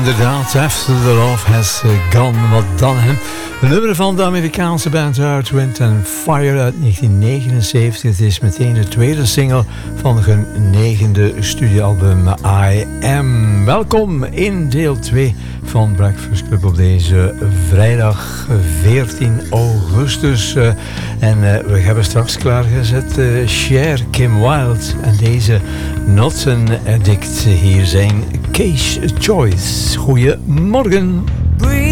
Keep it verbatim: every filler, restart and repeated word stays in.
inderdaad, After the Love Has Gone. Wat dan, hè? Een nummer van de Amerikaanse band Earth, Wind and Fire uit negentien negenenzeventig. Het is meteen de tweede single van hun negende studioalbum I Am. Welkom in deel twee van Breakfast Club op deze vrijdag veertien augustus. Uh, en uh, we hebben straks klaargezet uh, Cher, Kim Wilde en deze Not an Addict. Hier zijn Case Choice. Goedemorgen.